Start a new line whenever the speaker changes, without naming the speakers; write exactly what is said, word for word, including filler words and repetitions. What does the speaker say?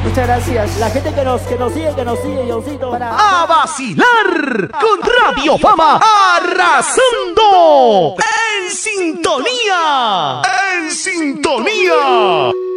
Muchas gracias. La gente que nos, que nos sigue, que nos sigue, Johncito. Para...
¡A vacilar! Con Radio Fama arrasando. ¡En sintonía! ¡En sintonía!